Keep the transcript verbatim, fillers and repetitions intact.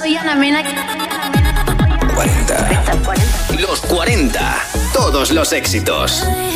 Soy Ana Mena. cuarenta. Los cuarenta. Todos los éxitos.